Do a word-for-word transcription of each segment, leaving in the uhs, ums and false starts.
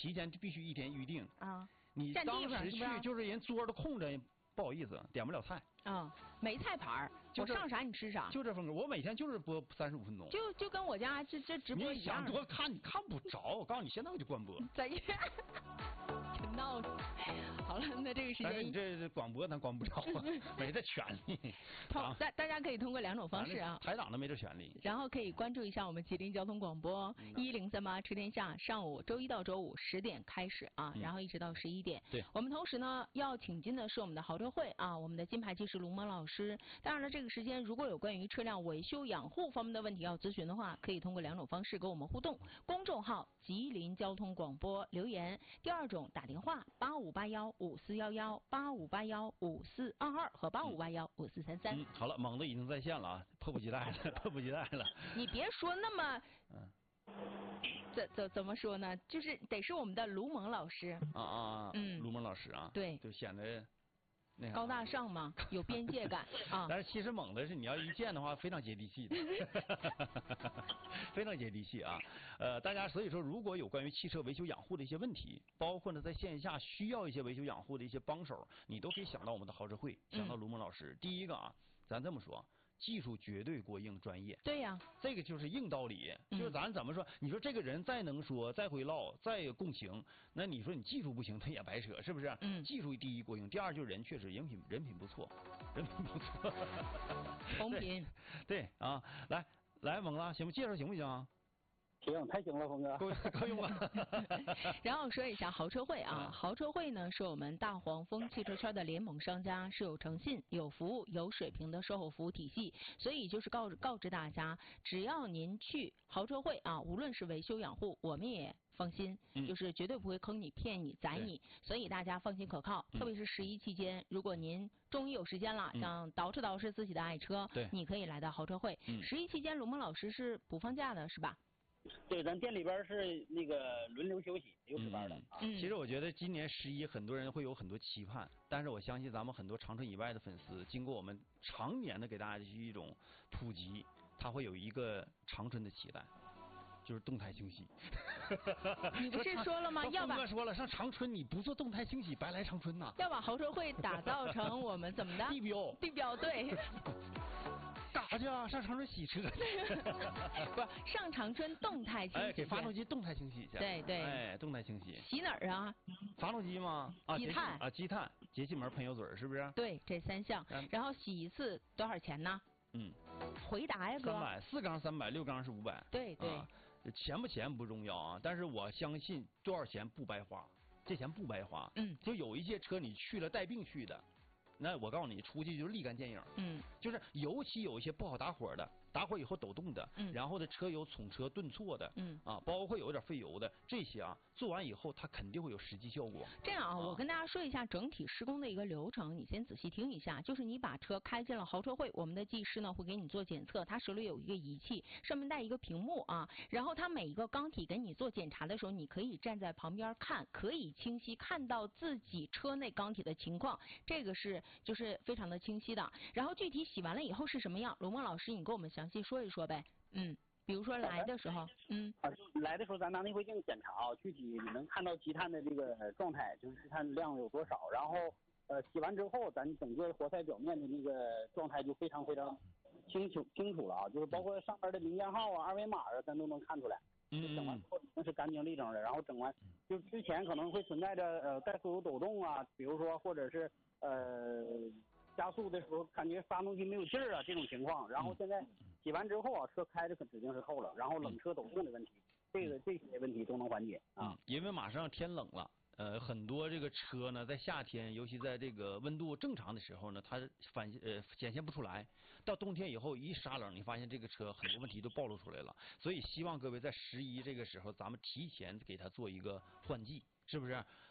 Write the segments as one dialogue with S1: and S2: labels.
S1: 提前必须一天预定
S2: 啊。
S1: 你当时去就是人桌都空着，不好意思，点不了菜。
S2: 啊、嗯，没菜盘儿，我上啥你吃啥。
S1: 就这风格，我每天就是播三十五分钟。
S2: 就就跟我家这这直播一样。
S1: 你想多看你看不着，我告诉你，现在我就关播。
S2: 在真闹腾。好了，那这个时间。
S1: 但是你这广播咱关不着啊，没这权利。
S2: 好，大大家可以通过两种方式啊。
S1: 台长都没这权利。
S2: 然后可以关注一下我们吉林交通广播一零三八吃天下，上午周一到周五十点开始啊，
S1: 嗯、
S2: 然后一直到十一点。
S1: 对。
S2: 我们同时呢要请进的是我们的豪车会啊，我们的金牌技师卢萌老师。当然了，这个时间如果有关于车辆维修养护方面的问题要咨询的话，可以通过两种方式跟我们互动：公众号吉林交通广播留言；第二种打电话八五八幺五四幺幺、八五八幺五四二二和八五八幺五四三三。
S1: 嗯，好了，猛子已经在线了啊，迫不及待了，迫不及待了。
S2: 你别说那么，
S1: 嗯，
S2: 怎怎怎么说呢？就是得是我们的卢萌老师。
S1: 啊啊，嗯，卢萌老师啊，
S2: 对，
S1: 就显得。
S2: 高大上嘛，有边界感啊。
S1: 但是其实猛的是，你要一见的话，非常接地气的，非常接地气啊。呃，大家所以说，如果有关于汽车维修养护的一些问题，包括呢在线下需要一些维修养护的一些帮手，你都可以想到我们的豪车会，想到卢萌老师。嗯、第一个啊，咱这么说。技术绝对过硬，专业。
S2: 对呀、啊，
S1: 这个就是硬道理。嗯、就是咱怎么说？你说这个人再能说，再会唠，再共情，那你说你技术不行，他也白扯，是不是？
S2: 嗯。
S1: 技术第一过硬，第二就是人确实人品人品不错，人品不错。
S2: 同频。
S1: 对啊，来来，猛子，行不？介绍行不行？
S3: 行，太行了，峰哥，
S1: 够够用了。
S2: 然后说一下豪车会啊，豪车会呢是我们大黄蜂汽车圈的联盟商家，是有诚信、有服务、有水平的售后服务体系，所以就是告告知大家，只要您去豪车会啊，无论是维修养护，我们也放心，
S1: 嗯、
S2: 就是绝对不会坑你、骗你、宰你，所以大家放心可靠。
S1: 嗯、
S2: 特别是十一期间，如果您终于有时间了，
S1: 嗯、
S2: 想捯饬捯饬自己的爱车，
S1: 对，
S2: 你可以来到豪车会。
S1: 嗯、
S2: 十一期间，卢萌老师是不放假的，是吧？
S3: 对，咱店里边是那个轮流休息，有值班的。
S1: 嗯，其实我觉得今年十一很多人会有很多期盼，但是我相信咱们很多长春以外的粉丝，经过我们常年的给大家的一种普及，他会有一个长春的期待。就是动态清洗。
S2: 你不是说了吗？要把
S1: 说了，上长春你不做动态清洗，白来长春呐。
S2: 要把豪车会打造成我们怎么的？
S1: 地标。
S2: 地标对。
S1: 干啥去啊？上长春洗车？
S2: 不，上长春动态清洗。
S1: 哎，给发动机动态清洗一下。
S2: 对对。
S1: 哎，动态清洗。
S2: 洗哪儿啊？
S1: 发动机吗？啊，
S2: 积碳
S1: 啊，积碳、节气门、喷油嘴，是不是？
S2: 对，这三项。然后洗一次多少钱呢？
S1: 嗯。
S2: 回答呀，哥。
S1: 三百，四缸三百，六缸是五百。
S2: 对对。
S1: 啊，钱不钱不重要啊，但是我相信多少钱不白花，这钱不白花。
S2: 嗯。
S1: 就有一些车你去了带病去的。那我告诉你，出去就是立竿见影。
S2: 嗯，
S1: 就是尤其有一些不好打火的，打火以后抖动的，
S2: 嗯，
S1: 然后的车有冲车顿挫的，
S2: 嗯
S1: 啊，包括有点费油的，这些啊，做完以后它肯定会有实际效果。
S2: 这样啊，啊我跟大家说一下整体施工的一个流程，你先仔细听一下。就是你把车开进了豪车会，我们的技师呢会给你做检测，他手里有一个仪器，上面带一个屏幕啊，然后他每一个缸体给你做检查的时候，你可以站在旁边看，可以清晰看到自己车内缸体的情况，这个是就是非常的清晰的。然后具体洗完了以后是什么样，龙梦老师你给我们详细说一说呗。嗯，比如说来的时候，嗯，
S3: 啊，来的时候咱拿内窥镜检查啊，具体你能看到积碳的这个状态，就是积碳量有多少。然后呃，洗完之后，咱整个活塞表面的那个状态就非常非常清楚清楚了啊，就是包括上面的零件号啊、二维码啊，咱都能看出来。
S1: 嗯，
S3: 整完之后已经是干净利整的，然后整完就之前可能会存在着呃怠速有抖动啊，比如说或者是呃加速的时候感觉发动机没有劲儿啊这种情况，然后现在洗完之后啊，车开的可指定是透了，然后冷车抖动的问题，这个这些问题都能缓解啊。
S1: 嗯，因为马上天冷了。呃，很多这个车呢，在夏天，尤其在这个温度正常的时候呢，它反呃显现不出来。到冬天以后一杀冷，你发现这个车很多问题都暴露出来了。所以希望各位在十一这个时候，咱们提前给它做一个换季，是不是？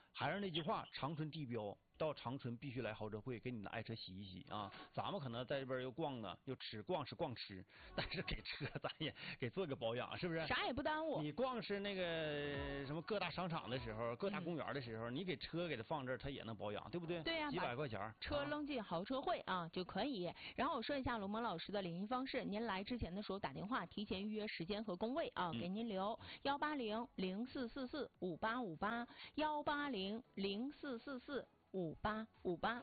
S1: 还是那句话，长春地标。到长春必须来豪车会给你的爱车洗一洗啊！咱们可能在这边又逛呢，又吃，逛是逛吃，但是给车咱也给做个保养，是不是？
S2: 啥也不耽误。
S1: 你逛是那个什么各大商场的时候，各大公园的时候，嗯、你给车给它放这儿，它也能保养，对不对？
S2: 对呀、啊，
S1: 几百块钱，
S2: 车扔进豪车会啊就可以。然后我说一下龙蒙老师的联系方式，您来之前的时候打电话，提前预约时间和工位啊，给您留幺八零零四四四五八五八幺八零零四四四。五八五八。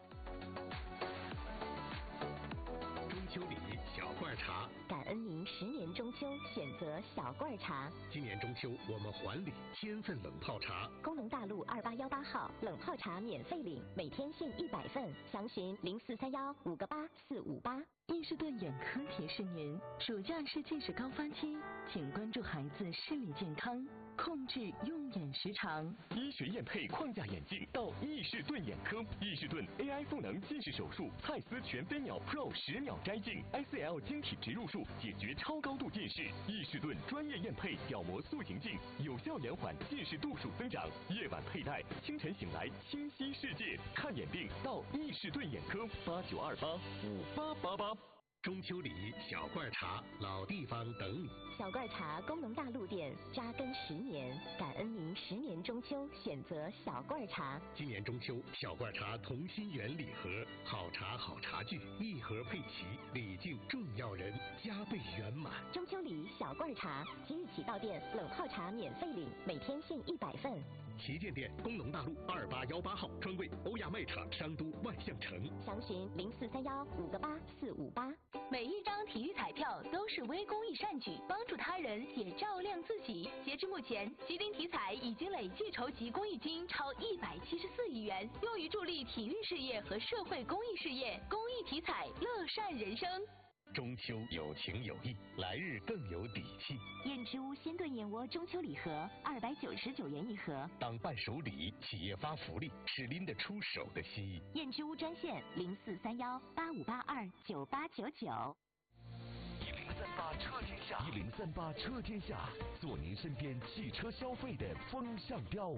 S4: 中秋礼小罐茶，
S5: 感恩您十年中秋选择小罐茶。
S4: 今年中秋我们还礼千份冷泡茶。
S5: 工农大路二八幺八号冷泡茶免费领，每天限一百份，详询零四三幺五个八四五八。
S6: 伊士顿眼科提示您，暑假是近视高发期，请关注孩子视力健康，控制用眼时长。
S7: 医学验配框架眼镜到伊士顿眼科，伊士顿 A I 赋能近视手术，蔡司全飞秒 Pro 十秒摘镜 ，I C L 晶体植入术解决超高度近视。伊士顿专业验配角膜塑形镜，有效延缓近视度数增长。夜晚佩戴，清晨醒来清晰世界。看眼病到伊士顿眼科，八九二八五八八八。
S4: 中秋礼小罐茶，老地方等你。
S5: 小罐茶工农大陆店扎根十年，感恩您十年中秋选择小罐茶。
S4: 今年中秋，小罐茶同心圆礼盒，好茶好茶具，一盒配齐，礼敬重要人，加倍圆满。
S5: 中秋礼小罐茶，即日起到店冷泡茶免费领，每天限一百份。
S4: 旗舰店工农大路二八幺八号，专柜欧亚卖场商都万象城。
S5: 详询零四三幺五个八四五八。
S6: 每一张体育彩票都是微公益善举，帮助他人也照亮自己。截至目前，吉林体彩已经累计筹集公益金超一百七十四亿元，用于助力体育事业和社会公益事业。公益体彩，乐善人生。
S4: 中秋有情有义，来日更有底气。
S5: 燕之屋鲜炖燕窝中秋礼盒二百九十九元一盒，
S4: 当伴手礼，企业发福利是拎得出手的心意。
S5: 燕之屋专线零四三幺八五八二九八九九。
S7: 一零三八车天下，一零三八车天下，做您身边汽车消费的风向标。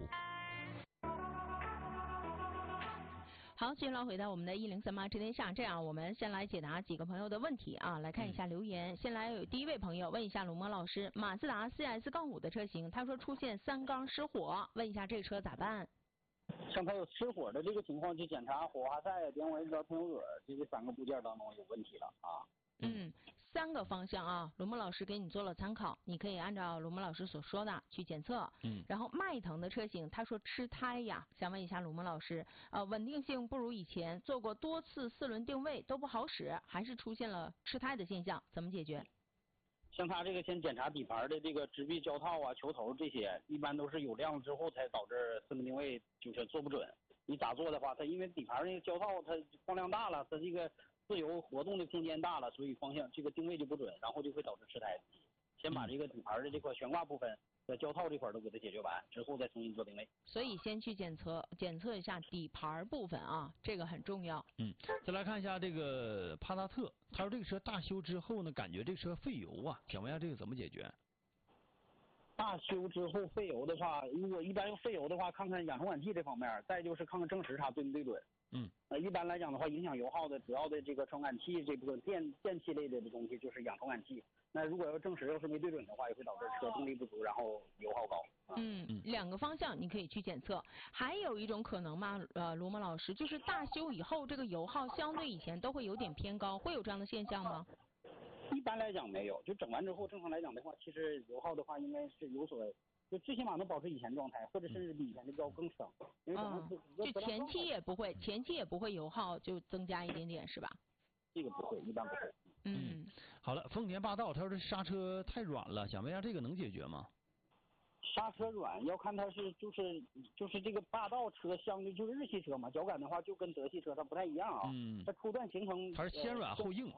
S2: 好，继续来回到我们的一零三八车天下。这样，我们先来解答几个朋友的问题啊，来看一下留言。嗯、先来有第一位朋友问一下龙蒙老师，马自达 C S 杠五的车型，他说出现三缸失火，问一下这车咋办？
S3: 像它有失火的这个情况，就检查火花塞、点火仪、喷油嘴这个三个部件当中有问题了啊。
S2: 嗯，三个方向啊，龙蒙老师给你做了参考，你可以按照龙蒙老师所说的去检测。
S1: 嗯，
S2: 然后迈腾的车型，他说吃胎呀，想问一下龙蒙老师，呃，稳定性不如以前，做过多次四轮定位都不好使，还是出现了吃胎的现象，怎么解决？
S3: 像它这个先检查底盘的这个支臂胶套啊、球头这些，一般都是有量之后才导致四轮定位就是做不准。你咋做的话，它因为底盘那个胶套它放量大了，它这个自由活动的空间大了，所以方向这个定位就不准，然后就会导致吃胎。先把这个底盘的这块悬挂部分的胶套这块都给它解决完之后，再重新做定位。
S2: 所以先去检测检测一下底盘部分啊，这个很重要。
S1: 嗯，再来看一下这个帕萨特，他说这个车大修之后呢，感觉这车费油啊，想问一下这个怎么解决？
S3: 大修之后费油的话，如果一般费油的话，看看氧传感器这方面，再就是看看正时差对不对准。
S1: 嗯，
S3: 呃，一般来讲的话，影响油耗的主要的这个传感器这部分电电器类的东西就是氧传感器。那如果要正时要是没对准的话，也会导致车动力不足，然后油耗高。啊、
S2: 嗯，两个方向你可以去检测。还有一种可能嘛，呃，罗蒙老师，就是大修以后这个油耗相对以前都会有点偏高，会有这样的现象吗？
S3: 一般来讲没有，就整完之后，正常来讲的话，其实油耗的话应该是有所，就最起码能保持以前状态，或者甚至比以前的要更省。因为
S2: 嗯，就前期也不会，前期也不会油耗就增加一点点是吧？
S3: 这个不会，一般不会。
S2: 嗯，
S1: 好了，丰田霸道，他说这刹车太软了，想问一下这个能解决吗？
S3: 刹车软要看它是就是就是这个霸道车相对就是日系车嘛，脚感的话就跟德系车它不太一样啊。
S1: 嗯，
S3: 它初段形成
S1: 它是先软后硬。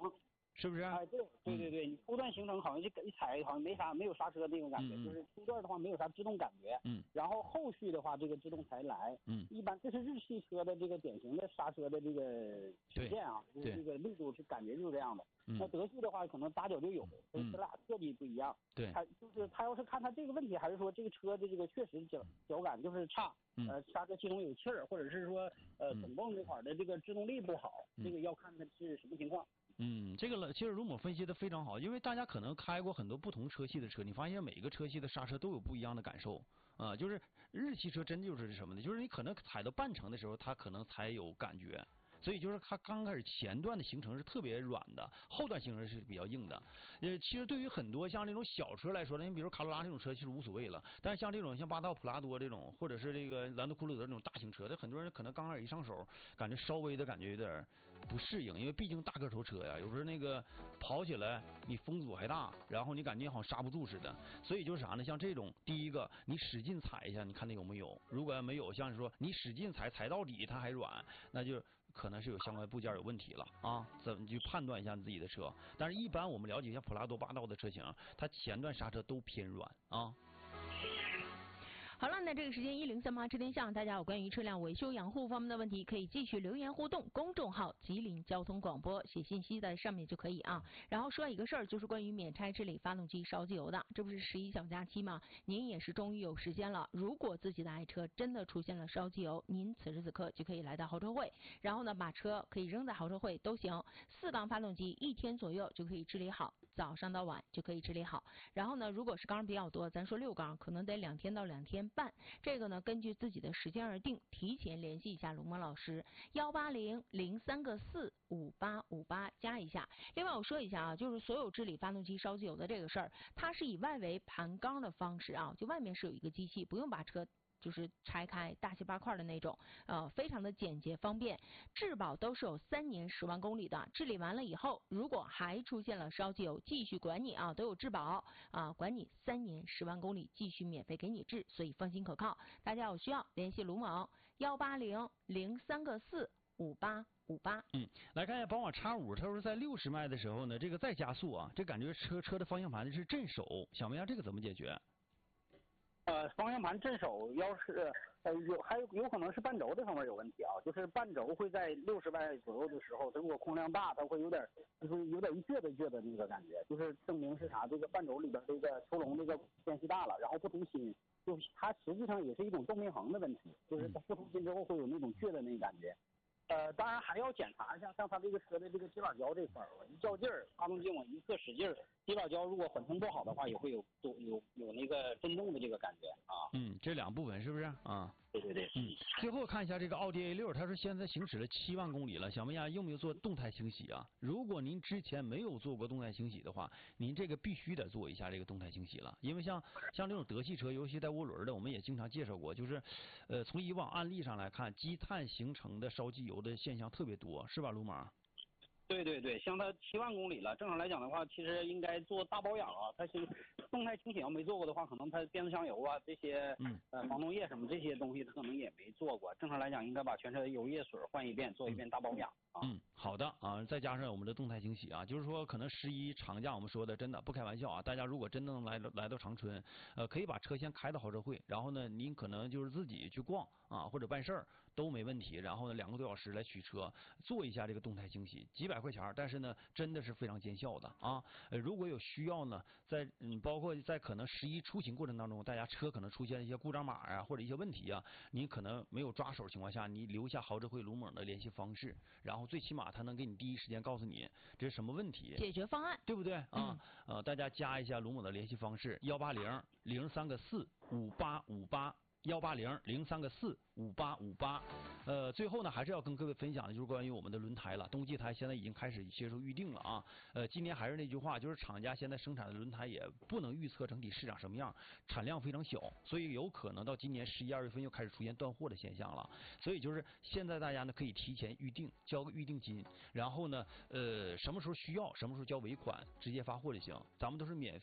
S1: 是不是？
S3: 哎，对对对对，你初段行程好像就一踩好像没啥没有刹车那种感觉，
S1: 嗯嗯
S3: 就是初段的话没有啥制动感觉，
S1: 嗯，
S3: 然后后续的话这个制动才来，
S1: 嗯，
S3: 一般这是日系车的这个典型的刹车的这个体现啊，就是这个力度是感觉就是这样的。
S1: 嗯，
S3: 那德系的话可能打脚就有，所以它俩设计不一样。
S1: 对，
S3: 它就是他要是看他这个问题，还是说这个车的这个确实脚脚感就是差，
S1: 嗯、
S3: 呃刹车系统有气儿，或者是说呃总泵这块的这个制动力不好，
S1: 嗯、
S3: 这个要看它是什么情况。
S1: 嗯，这个其实卢某分析的非常好，因为大家可能开过很多不同车系的车，你发现每个车系的刹车都有不一样的感受啊、呃。就是日系车真就是什么呢？就是你可能踩到半程的时候，它可能才有感觉。所以就是它刚开始前段的行程是特别软的，后段行程是比较硬的。呃，其实对于很多像这种小车来说呢，你比如卡罗拉这种车其实无所谓了，但是像这种像霸道、普拉多这种，或者是这个兰德酷路泽这种大型车，这很多人可能刚开始一上手，感觉稍微的感觉有点不适应，因为毕竟大个头车呀，有时候那个跑起来你风阻还大，然后你感觉好像刹不住似的。所以就是啥呢？像这种，第一个你使劲踩一下，你看它有没有？如果没有，像是说你使劲踩踩到底它还软，那就可能是有相关部件有问题了啊，怎么去判断一下你自己的车？但是一般我们了解像普拉多、霸道的车型，它前段刹车都偏软啊。
S2: 好了，那这个时间一零三八知天下，大家有关于车辆维修养护方面的问题，可以继续留言互动，公众号吉林交通广播写信息在上面就可以啊。然后说一个事儿，就是关于免拆治理发动机烧机油的，这不是十一小假期吗？您也是终于有时间了。如果自己的爱车真的出现了烧机油，您此时此刻就可以来到豪车会，然后呢把车可以扔在豪车会都行，四缸发动机一天左右就可以治理好，早上到晚就可以治理好。然后呢，如果是缸比较多，咱说六缸，可能得两天到两天半，这个呢根据自己的时间而定，提前联系一下龙蒙老师，幺八零零三个四五八五八加一下。另外我说一下啊，就是所有治理发动机烧机油的这个事儿，它是以外围盘缸的方式啊，就外面是有一个机器，不用把车就是拆开大卸八块的那种，呃，非常的简洁方便。质保都是有三年十万公里的，治理完了以后，如果还出现了烧机油，继续管你啊，都有质保啊，管你三年十万公里，继续免费给你治，所以放心可靠。大家有需要联系卢某幺八零零三个四五八五八。
S1: 嗯，来看一下宝马 X 五，他说在六十迈的时候呢，这个再加速啊，这感觉车车的方向盘是震手，想问一下这个怎么解决？
S3: 呃，方向盘震手要是呃有还有有可能是半轴这方面有问题啊，就是半轴会在六十迈左右的时候，它如果空量大，它会有点就是有点一撅的撅的那个感觉，就是证明是啥？这个半轴里边这个抽龙这个间隙大了，然后不同心，就是它实际上也是一种动平衡的问题，就是它不同心之后会有那种撅的那个感觉。呃，当然还要检查一下，像它这个车的这个接把胶这块儿，我一较劲儿，发动机往一侧使劲儿，接把胶如果缓冲不好的话，也会有有有有那个震动的这个感觉啊。
S1: 嗯，这两部分是不是啊？
S3: 对对对。
S1: 嗯，最后看一下这个奥迪 A 六，他说现在行驶了七万公里了，想问一下用没有做动态清洗啊？如果您之前没有做过动态清洗的话，您这个必须得做一下这个动态清洗了，因为像像这种德系车，尤其带涡轮的，我们也经常介绍过，就是呃从以往案例上来看，积碳形成的烧机油的现象特别多，是吧，卢马？
S3: 对对对，像它七万公里了，正常来讲的话，其实应该做大保养啊。它是动态清洗要没做过的话，可能它变速箱油啊这些，
S1: 嗯，
S3: 呃，防冻液什么这些东西，它可能也没做过。正常来讲，应该把全车油液水换一遍，做一遍大保养啊。
S1: 嗯，好的啊，再加上我们的动态清洗啊，就是说可能十一长假我们说的真的不开玩笑啊，大家如果真的能来来到长春，呃，可以把车先开到豪车会，然后呢，您可能就是自己去逛啊或者办事儿都没问题，然后呢两个多小时来取车，做一下这个动态清洗，几百块钱，但是呢真的是非常见效的啊。呃，如果有需要呢，在嗯包括在可能十一出行过程当中，大家车可能出现一些故障码啊或者一些问题啊，您可能没有抓手情况下，你留下豪车会卢某的联系方式，然后最起码他能给你第一时间告诉你这是什么问题，
S2: 解决方案，
S1: 对不对啊？嗯、呃，大家加一下卢某的联系方式：幺八零零三个四五八五八。幺八零零三个四五八五八，呃，最后呢，还是要跟各位分享的就是关于我们的轮胎了。冬季胎现在已经开始接受预定了啊。呃，今年还是那句话，就是厂家现在生产的轮胎也不能预测整体市场什么样，产量非常小，所以有可能到今年十一二月份又开始出现断货的现象了。所以就是现在大家呢可以提前预定，交个预定金，然后呢，呃，什么时候需要，什么时候交尾款，直接发货就行。咱们都是免费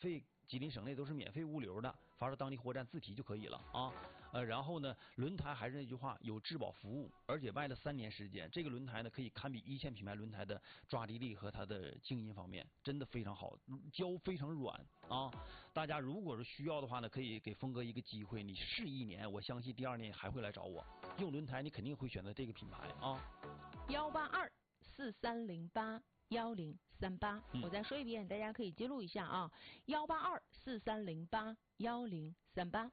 S1: 吉林省内都是免费物流的，发到当地货站自提就可以了啊。呃，然后呢，轮胎还是那句话，有质保服务，而且卖了三年时间，这个轮胎呢可以堪比一线品牌轮胎的抓地力和它的静音方面，真的非常好，胶非常软啊。大家如果是需要的话呢，可以给峰哥一个机会，你试一年，我相信第二年还会来找我。用轮胎你肯定会选择这个品牌啊。
S2: 幺八二四三零八幺零三八，我再说一遍，大家可以记录一下啊，幺八二四三零八幺零三八。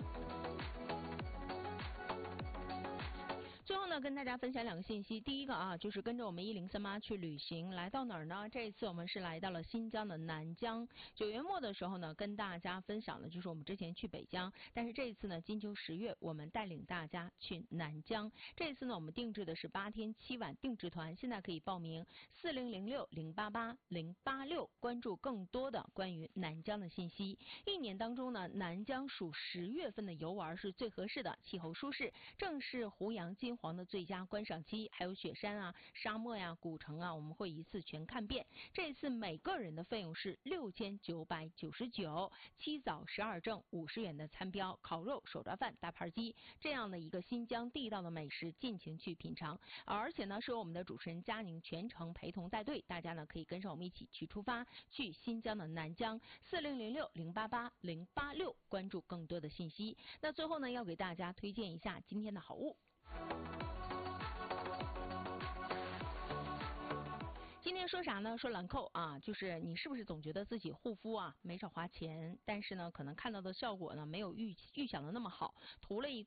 S2: 最后呢，跟大家分享两个信息。第一个啊，就是跟着我们一零三八去旅行，来到哪儿呢？这一次我们是来到了新疆的南疆。九月末的时候呢，跟大家分享的就是我们之前去北疆，但是这一次呢，金秋十月，我们带领大家去南疆。这一次呢，我们定制的是八天七晚定制团，现在可以报名四零零六零八八零八六，关注更多的关于南疆的信息。一年当中呢，南疆属十月份的游玩是最合适的，气候舒适，正是胡杨金黄的最佳观赏期，还有雪山啊、沙漠呀、啊、古城啊，我们会一次全看遍。这次每个人的费用是六千九百九十九，七早十二正五十元的餐标，烤肉、手抓饭、大盘鸡，这样的一个新疆地道的美食，尽情去品尝。而且呢，是由我们的主持人佳宁全程陪同带队，大家呢可以跟上我们一起去出发，去新疆的南疆。四零零六零八八零八六，关注更多的信息。那最后呢，要给大家推荐一下今天的好物。今天说啥呢？说兰蔻啊，就是你是不是总觉得自己护肤啊没少花钱，但是呢，可能看到的效果呢没有预预想的那么好，涂了一